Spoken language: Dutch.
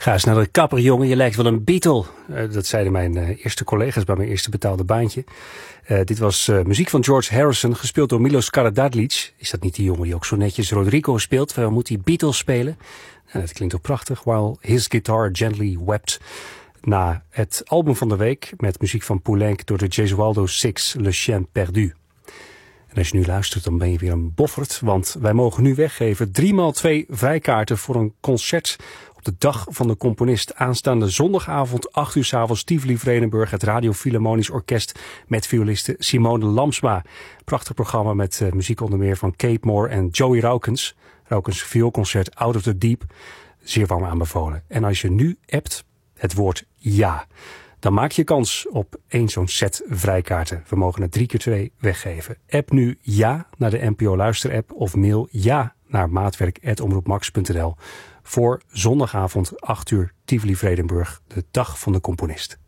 Ga eens naar de kapper, jongen. Je lijkt wel een Beatle. Dat zeiden mijn eerste collega's bij mijn eerste betaalde baantje. Dit was muziek van George Harrison, gespeeld door Milos Karađorđević. Is dat niet die jongen die ook zo netjes Rodrigo speelt? Waarom moet hij Beatles spelen? Dat klinkt ook prachtig. While his guitar gently wept. Na het album van de week met muziek van Poulenc door de Gesualdo Six, Le Chien Perdu. En als je nu luistert, dan ben je weer een boffert. Want wij mogen nu weggeven 3x2 vrijkaarten voor een concert op de dag van de componist. Aanstaande zondagavond, 8 uur 's avonds, Tivoli Vredenburg, het Radio Philharmonisch Orkest met violiste Simone Lamsma. Prachtig programma met muziek onder meer van Kate Moore en Joey Raukens. Raukens vioolconcert Out of the Deep. Zeer warm aanbevolen. En als je nu appt het woord ja, dan maak je kans op 1 zo'n set vrijkaarten. We mogen er 3x2 weggeven. App nu ja naar de NPO Luister app of mail ja naar maatwerk@omroepmax.nl voor zondagavond 8 uur Tivoli Vredenburg, de dag van de componist.